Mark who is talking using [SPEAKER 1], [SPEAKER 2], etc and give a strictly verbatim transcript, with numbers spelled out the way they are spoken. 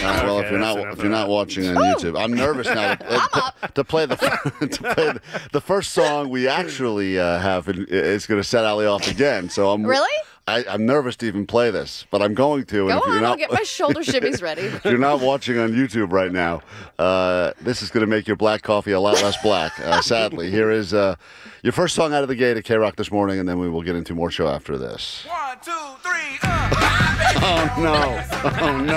[SPEAKER 1] Uh, well,
[SPEAKER 2] Okay,
[SPEAKER 1] if you're
[SPEAKER 2] that's
[SPEAKER 1] not
[SPEAKER 2] enough
[SPEAKER 1] if
[SPEAKER 2] of
[SPEAKER 1] you're not
[SPEAKER 2] that.
[SPEAKER 1] watching on YouTube, I'm nervous now to, uh, to, to play the to play the, the first song we actually uh, have. Is going to set Ali off again. So I'm
[SPEAKER 3] Really?
[SPEAKER 1] I, I'm nervous to even play this, but I'm going to.
[SPEAKER 3] Go
[SPEAKER 1] and if you're
[SPEAKER 3] on,
[SPEAKER 1] not,
[SPEAKER 3] I'll get my shoulder shimmies ready.
[SPEAKER 1] If you're not watching on YouTube right now, uh, this is going to make your black coffee a lot less black, uh, sadly. Here is uh, your first song out of the gate at K-Rock this morning, and then we will get into more show after this.
[SPEAKER 4] One, two, three, uh.
[SPEAKER 1] Oh, no. Oh, no.